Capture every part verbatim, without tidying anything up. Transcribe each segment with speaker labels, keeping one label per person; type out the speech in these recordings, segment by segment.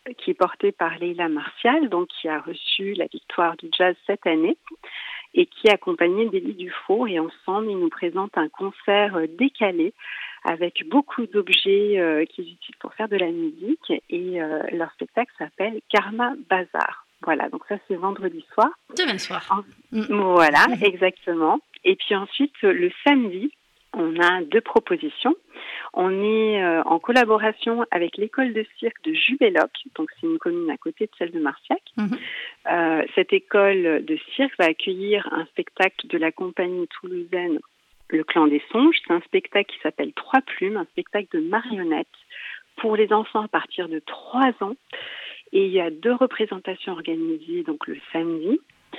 Speaker 1: qui est porté par Leila Martial, donc qui a reçu la victoire du jazz cette année et qui est accompagné d'Élie Dufour. Et ensemble, ils nous présentent un concert décalé avec beaucoup d'objets euh, qu'ils utilisent pour faire de la musique. Et euh, leur spectacle s'appelle Karma Bazar. Voilà, donc ça c'est vendredi soir.
Speaker 2: Demain soir.
Speaker 1: En... Voilà, exactement. Et puis ensuite, le samedi, on a deux propositions. On est euh, en collaboration avec l'école de cirque de Jubéloc, donc c'est une commune à côté de celle de Marciac. Mmh. Euh, cette école de cirque va accueillir un spectacle de la compagnie toulousaine Le Clan des Songes. C'est un spectacle qui s'appelle Trois Plumes, un spectacle de marionnettes pour les enfants à partir de trois ans. Et il y a deux représentations organisées donc le samedi.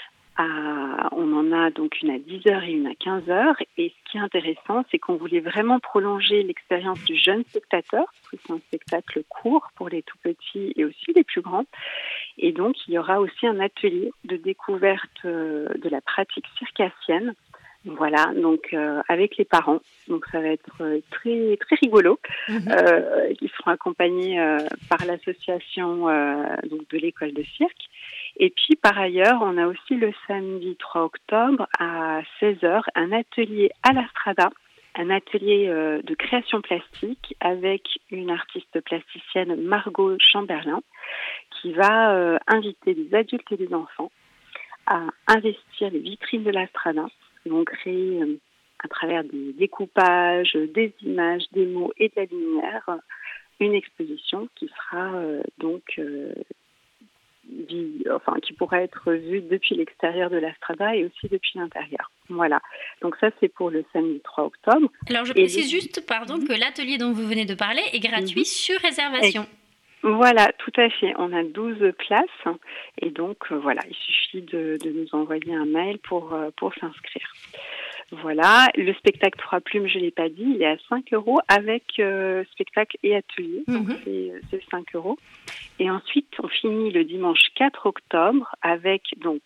Speaker 1: À, on en a donc une à dix heures et une à quinze heures. Et ce qui est intéressant, c'est qu'on voulait vraiment prolonger l'expérience du jeune spectateur, parce que c'est un spectacle court pour les tout petits et aussi les plus grands. Et donc, il y aura aussi un atelier de découverte euh, de la pratique circassienne. Voilà, donc euh, avec les parents. Donc ça va être euh, très très rigolo. Mmh. Euh, ils seront accompagnés euh, par l'association euh, donc de l'école de cirque. Et puis par ailleurs, on a aussi le samedi trois octobre à seize heures un atelier à la Strada, un atelier euh, de création plastique avec une artiste plasticienne, Margot Chamberlain, qui va euh, inviter des adultes et des enfants à investir les vitrines de la Strada. Ils vont créer euh, à travers des découpages, des images, des mots et de la lumière, euh, une exposition qui sera euh, donc euh, vie, enfin qui pourra être vue depuis l'extérieur de la Strada et aussi depuis l'intérieur. Voilà. Donc ça c'est pour le samedi trois octobre.
Speaker 2: Alors je précise et juste, pardon, que l'atelier dont vous venez de parler est gratuit mm-hmm. sur réservation. Et...
Speaker 1: Voilà, tout à fait. On a douze places et donc euh, voilà, il suffit de, de nous envoyer un mail pour, euh, pour s'inscrire. Voilà, le spectacle Trois Plumes, je ne l'ai pas dit, il est à cinq euros avec euh, spectacle et atelier, mm-hmm. donc c'est, c'est cinq euros. Et ensuite, on finit le dimanche quatre octobre avec donc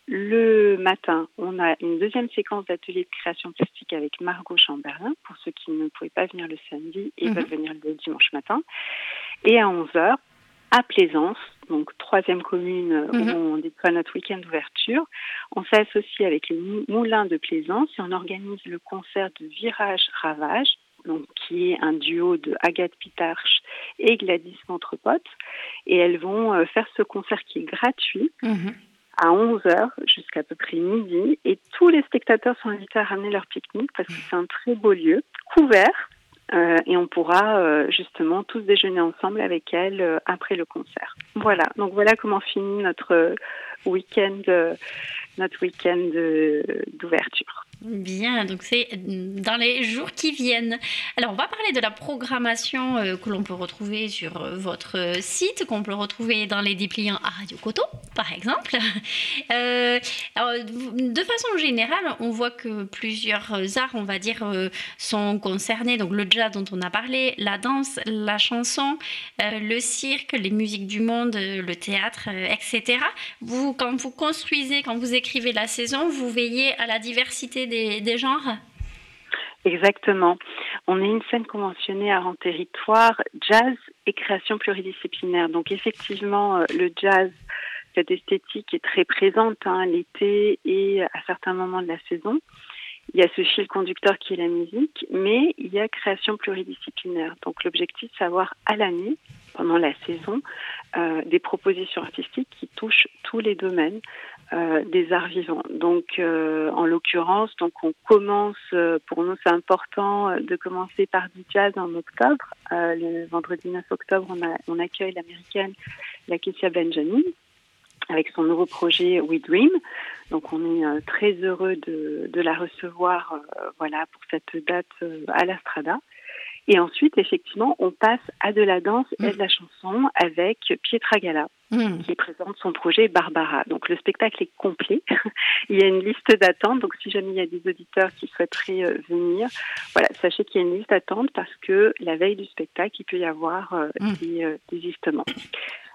Speaker 1: le matin, on a une deuxième séquence d'atelier de création plastique avec Margot Chamberlain, pour ceux qui ne pouvaient pas venir le samedi et mm-hmm. veulent venir le dimanche matin. Et à onze heures, à Plaisance, donc troisième commune mm-hmm. où on déploie notre week-end d'ouverture, on s'associe avec les Moulins de Plaisance et on organise le concert de Virage Ravage, donc qui est un duo de Agathe Pitarche et Gladys Ventrepote. Et elles vont euh, faire ce concert qui est gratuit mm-hmm. à onze heures jusqu'à à peu près midi. Et tous les spectateurs sont invités à ramener leur pique-nique parce que c'est un très beau lieu, couvert. Euh, et on pourra euh, justement tous déjeuner ensemble avec elles euh, après le concert. Voilà, donc voilà comment finit notre euh, week-end, euh, notre week-end euh, d'ouverture.
Speaker 2: Bien, donc c'est dans les jours qui viennent. Alors, on va parler de la programmation euh, que l'on peut retrouver sur euh, votre site, qu'on peut retrouver dans les dépliants à Radio Coteau, par exemple. Euh, alors, de façon générale, on voit que plusieurs arts, on va dire, euh, sont concernés. Donc, le jazz dont on a parlé, la danse, la chanson, euh, le cirque, les musiques du monde, le théâtre, euh, et cetera. Vous, quand vous construisez, quand vous écrivez la saison, vous veillez à la diversité des, des genres ?
Speaker 1: Exactement. On est une scène conventionnée à rang territoire, jazz et création pluridisciplinaire. Donc effectivement, le jazz, cette esthétique est très présente hein, l'été et à certains moments de la saison. Il y a ce fil conducteur qui est la musique, mais il y a création pluridisciplinaire. Donc l'objectif, c'est d'avoir à l'année, pendant la saison, euh, des propositions artistiques qui touchent tous les domaines euh, des arts vivants. Donc euh, en l'occurrence, donc on commence, euh, pour nous c'est important euh, de commencer par du jazz en octobre. Euh, le vendredi neuf octobre, on, a, on accueille l'américaine Lakecia Benjamin avec son nouveau projet We Dream. Donc on est euh, très heureux de, de la recevoir euh, voilà, pour cette date euh, à la Strada. Et ensuite, effectivement, on passe à de la danse et de la chanson avec Pietra Gala, mmh. qui présente son projet Barbara. Donc le spectacle est complet. Il y a une liste d'attente. Donc si jamais il y a des auditeurs qui souhaiteraient euh, venir, voilà, sachez qu'il y a une liste d'attente parce que la veille du spectacle, il peut y avoir euh, mmh. des euh, désistements.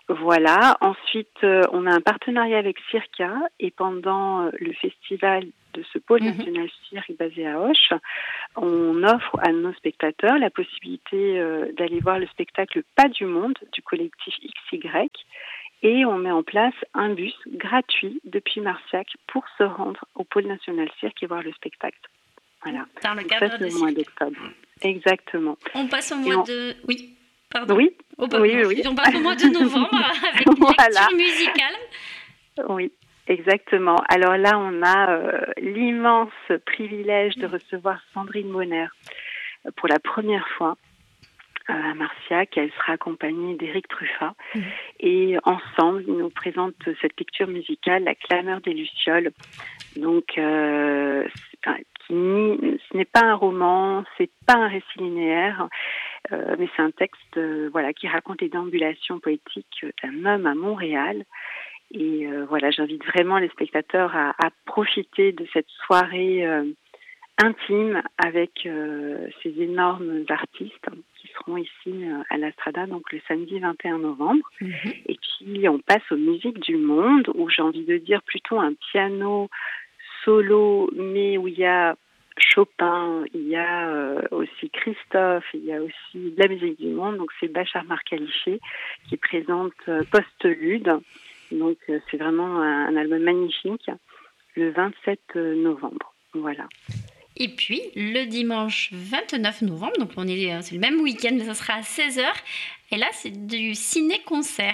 Speaker 1: Voilà. Ensuite, euh, on a un partenariat avec Circa et pendant euh, le festival de ce pôle
Speaker 2: Mhm.
Speaker 1: national cirque basé à Auch, on offre à nos spectateurs la possibilité euh, d'aller voir le spectacle Pas du Monde du collectif X Y et on met en place un bus gratuit depuis Marciac pour se rendre au pôle national cirque et voir le spectacle. Voilà.
Speaker 2: Dans le
Speaker 1: Donc ça,
Speaker 2: cadre
Speaker 1: c'est
Speaker 2: de
Speaker 1: le mois
Speaker 2: cirque.
Speaker 1: d'octobre. Exactement.
Speaker 2: On passe au
Speaker 1: Et
Speaker 2: mois
Speaker 1: on...
Speaker 2: de... Oui, pardon.
Speaker 1: Oui,
Speaker 2: Oh,
Speaker 1: oui,
Speaker 2: pardon.
Speaker 1: oui, oui.
Speaker 2: On passe au mois de novembre avec une
Speaker 1: Voilà.
Speaker 2: lecture musicale.
Speaker 1: Oui, exactement. Alors là, on a euh, l'immense privilège de recevoir Sandrine Bonner euh, pour la première fois euh, à Marciac. Elle sera accompagnée d'Éric Truffat.
Speaker 2: Mmh.
Speaker 1: Et ensemble, ils nous présentent cette lecture musicale, La clameur des lucioles. Donc, euh, qui, ce n'est pas un roman, c'est pas un récit linéaire, euh, mais c'est un texte euh, voilà, qui raconte les déambulations poétiques d'un homme à Montréal. Et euh, voilà, j'invite vraiment les spectateurs à, à profiter de cette soirée euh, intime avec euh, ces énormes artistes qui seront ici euh, à la Strada, donc le samedi vingt et un novembre. Mmh. Et puis, on passe aux musiques du monde, où j'ai envie de dire plutôt un piano solo, mais où il y a Chopin, il y a euh, aussi Christophe, il y a aussi de la musique du monde. Donc, c'est Bachar Marcaliché qui présente euh, Postlude. Donc, euh, c'est vraiment un, un album magnifique, le vingt-sept novembre. Voilà.
Speaker 2: Et puis, le dimanche vingt-neuf novembre, donc on est, c'est le même week-end, mais ça sera à seize heures. Et là, c'est du ciné-concert.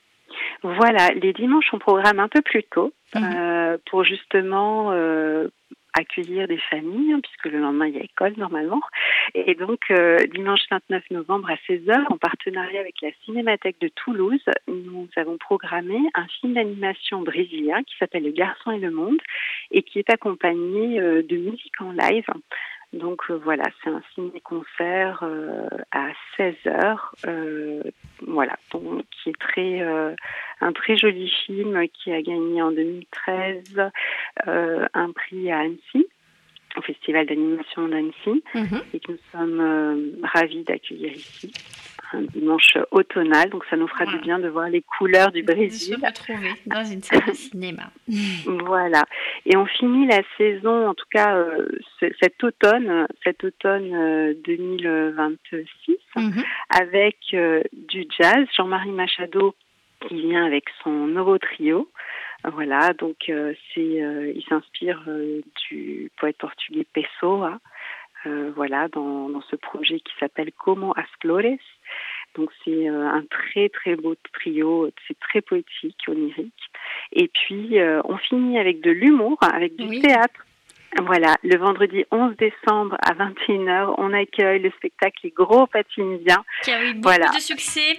Speaker 1: Voilà, les dimanches, on programme un peu plus tôt mmh. euh, pour justement euh, accueillir des familles, hein, puisque le lendemain, il y a école normalement. Et donc, euh, dimanche vingt-neuf novembre à seize heures, en partenariat avec la Cinémathèque de Toulouse, nous avons programmé un film d'animation brésilien qui s'appelle Le Garçon et le Monde et qui est accompagné euh, de musique en live. Donc euh, voilà, c'est un ciné-concert euh, à seize heures, euh, voilà, donc, qui est très, euh, un très joli film qui a gagné en deux mille treize euh, un prix à Annecy, au Festival d'animation d'Annecy, mmh. et que nous sommes euh, ravis d'accueillir ici. Un dimanche automnal, donc ça nous fera voilà. du bien de voir les couleurs du Brésil.
Speaker 2: De se retrouver dans une salle de cinéma.
Speaker 1: Voilà. Et on finit la saison, en tout cas euh, ce, cet automne, cet automne euh, deux mille vingt-six, mm-hmm. avec euh, du jazz. Jean-Marie Machado qui vient avec son nouveau trio. Voilà, donc euh, c'est, euh, il s'inspire euh, du poète portugais Pessoa. Euh, voilà, dans, dans ce projet qui s'appelle Como as Flores. Donc c'est euh, un très très beau trio, c'est très poétique, onirique. Et puis euh, on finit avec de l'humour, avec du oui. théâtre. Voilà, le vendredi onze décembre à vingt et une heures, on accueille le spectacle Les Gros Patinisiens.
Speaker 2: Qui a eu beaucoup voilà. de succès.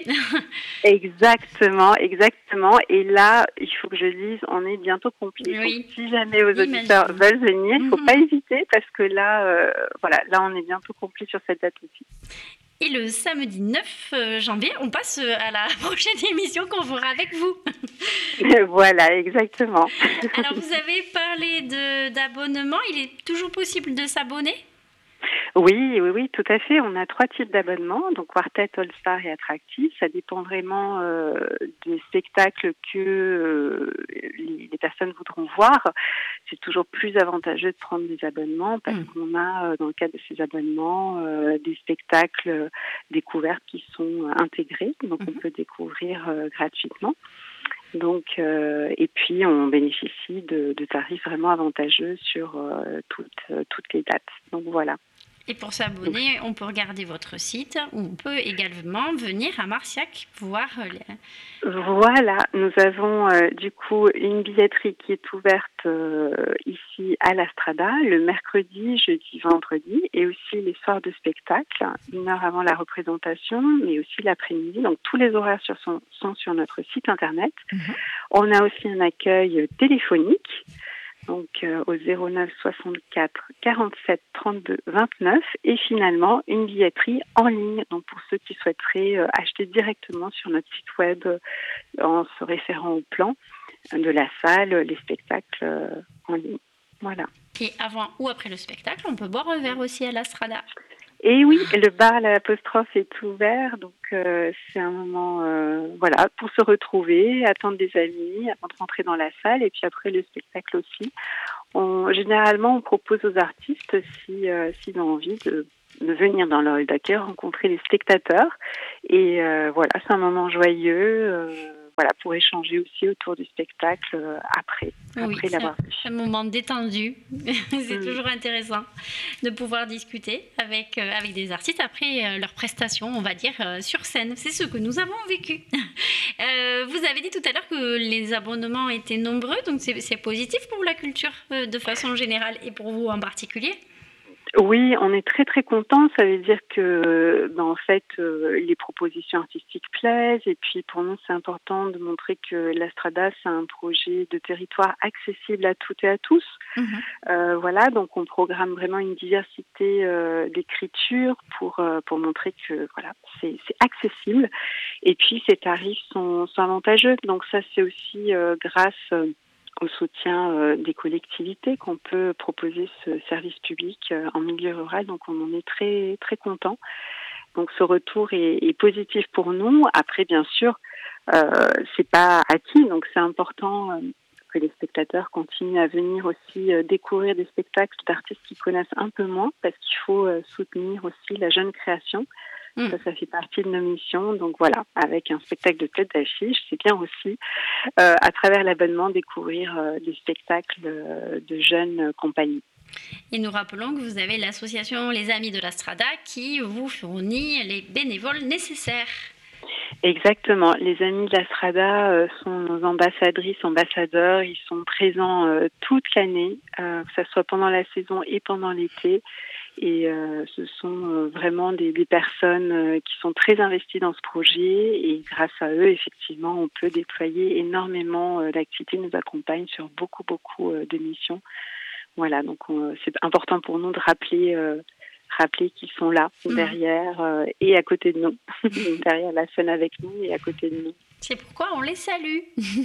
Speaker 1: Exactement, exactement. Et là, il faut que je dise, on est bientôt complet. Oui. Donc, si jamais vos Imagine. auditeurs veulent venir, il ne faut mm-hmm. pas hésiter parce que là, euh, voilà, là, on est bientôt complet sur cette date aussi.
Speaker 2: Et le samedi neuf janvier, on passe à la prochaine émission qu'on fera avec vous.
Speaker 1: Voilà, exactement.
Speaker 2: Alors, vous avez parlé de, d'abonnement. Il est toujours possible de s'abonner ?
Speaker 1: Oui, oui, oui, tout à fait. On a trois types d'abonnements, donc Quartet, All Star et Attractive. Ça dépend vraiment euh, des spectacles que euh, les, les personnes voudront voir. C'est toujours plus avantageux de prendre des abonnements parce mmh. qu'on a, euh, dans le cadre de ces abonnements, euh, des spectacles découvertes qui sont intégrés, donc mmh. on peut découvrir euh, gratuitement. Donc, euh, et puis on bénéficie de, de tarifs vraiment avantageux sur euh, toutes, euh, toutes les dates. Donc voilà.
Speaker 2: Et pour s'abonner, on peut regarder votre site ou on peut également venir à Marciac voir les...
Speaker 1: Voilà, nous avons euh, du coup une billetterie qui est ouverte euh, ici à la Strada le mercredi, jeudi, vendredi et aussi les soirs de spectacle, une heure avant la représentation, mais aussi l'après-midi. Donc tous les horaires sur son, sont sur notre site internet. Mm-hmm. On a aussi un accueil téléphonique. Donc euh, au zéro neuf soixante-quatre quarante-sept trente-deux vingt-neuf et finalement une billetterie en ligne donc pour ceux qui souhaiteraient euh, acheter directement sur notre site web euh, en se référant au plan de la salle, les spectacles euh, en ligne. Voilà.
Speaker 2: Et avant ou après le spectacle, on peut boire un verre aussi à la Strada.
Speaker 1: Et oui, le bar à l'apostrophe est ouvert, donc euh, c'est un moment euh, voilà, pour se retrouver, attendre des amis, avant de rentrer dans la salle, et puis après le spectacle aussi. On, généralement, on propose aux artistes, si, euh, s'ils ont envie, de, de venir dans le hall d'accueil, rencontrer les spectateurs. Et euh, voilà, c'est un moment joyeux. Euh, Voilà, pour échanger aussi autour du spectacle euh, après,
Speaker 2: oui,
Speaker 1: après l'avoir vu.
Speaker 2: C'est un moment détendu. C'est mmh. toujours intéressant de pouvoir discuter avec, euh, avec des artistes après euh, leurs prestations, on va dire, euh, sur scène. C'est ce que nous avons vécu. euh, vous avez dit tout à l'heure que les abonnements étaient nombreux, donc c'est, c'est positif pour la culture euh, de façon générale et pour vous en particulier?
Speaker 1: Oui, on est très très content. Ça veut dire que, ben, en fait, euh, les propositions artistiques plaisent. Et puis pour nous, c'est important de montrer que la Strada, c'est un projet de territoire accessible à toutes et à tous. Mmh. Euh, voilà, donc on programme vraiment une diversité euh, d'écriture pour euh, pour montrer que voilà, c'est, c'est accessible. Et puis ces tarifs sont, sont avantageux. Donc ça, c'est aussi euh, grâce euh, au soutien euh, des collectivités qu'on peut proposer ce service public euh, en milieu rural. Donc on en est très très content. Donc ce retour est, est positif pour nous. Après, bien sûr, euh, c'est pas acquis. Donc c'est important euh, que les spectateurs continuent à venir aussi euh, découvrir des spectacles d'artistes qu'ils connaissent un peu moins, parce qu'il faut euh, soutenir aussi la jeune création. Mmh. Ça, ça fait partie de nos missions. Donc voilà, avec un spectacle de tête d'affiche, c'est bien aussi, euh, à travers l'abonnement, découvrir euh, des spectacles euh, de jeunes euh, compagnies.
Speaker 2: Et nous rappelons que vous avez l'association Les Amis de la Strada qui vous fournit les bénévoles nécessaires.
Speaker 1: Exactement. Les Amis de la Strada euh, sont nos ambassadrices, ambassadeurs. Ils sont présents euh, toute l'année, euh, que ce soit pendant la saison et pendant l'été. Et euh, ce sont euh, vraiment des, des personnes euh, qui sont très investies dans ce projet. Et grâce à eux, effectivement, on peut déployer énormément euh, d'activités. Ils nous accompagnent sur beaucoup, beaucoup euh, de missions. Voilà, donc on, c'est important pour nous de rappeler... Euh, rappeler qu'ils sont là, mmh. derrière euh, et à côté de nous, derrière la scène avec nous et à côté de nous.
Speaker 2: C'est pourquoi on les salue.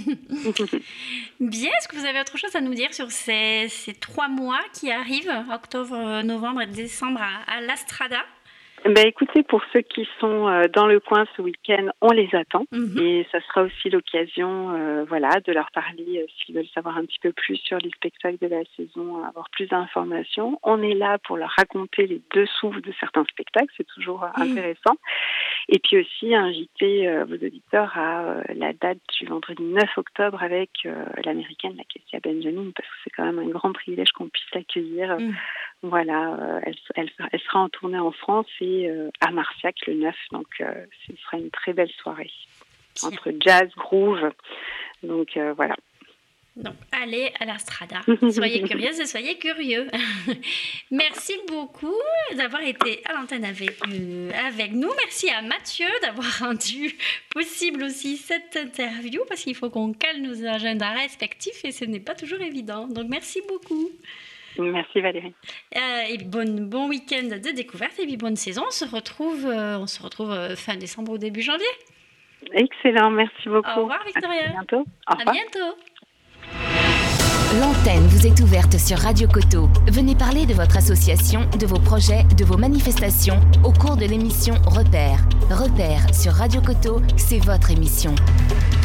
Speaker 2: Bien, est-ce que vous avez autre chose à nous dire sur ces, ces trois mois qui arrivent, octobre, novembre et décembre à, à la Strada ?
Speaker 1: Ben écoutez, pour ceux qui sont euh, dans le coin ce week-end, on les attend mmh. et ça sera aussi l'occasion, euh, voilà, de leur parler euh, s'ils veulent savoir un petit peu plus sur les spectacles de la saison, avoir plus d'informations. On est là pour leur raconter les dessous de certains spectacles, c'est toujours euh, mmh. intéressant. Et puis aussi inviter euh, vos auditeurs à euh, la date du vendredi neuf octobre avec euh, l'américaine, la Kessia Benjamin, parce que c'est quand même un grand privilège qu'on puisse l'accueillir. Mmh. Voilà, euh, elle, elle, elle sera en tournée en France et euh, à Marciac le neuf, donc euh, ce sera une très belle soirée entre jazz, groove, donc euh, voilà.
Speaker 2: Donc allez à la Strada, soyez curieuses et soyez curieux. Merci beaucoup d'avoir été à l'antenne avec, euh, avec nous. Merci à Mathieu d'avoir rendu possible aussi cette interview, parce qu'il faut qu'on cale nos agendas respectifs et ce n'est pas toujours évident. Donc merci beaucoup.
Speaker 1: Merci Valérie.
Speaker 2: Euh, et bon, bon week-end de découverte et puis bonne saison. On se retrouve, euh, on se retrouve euh, fin décembre ou début janvier.
Speaker 1: Excellent, merci beaucoup.
Speaker 2: Au revoir Victoria.
Speaker 1: À bientôt. Au revoir.
Speaker 2: À bientôt.
Speaker 3: L'antenne vous est ouverte sur Radio Coteau. Venez parler de votre association, de vos projets, de vos manifestations au cours de l'émission Repères. Repères sur Radio Coteau, c'est votre émission.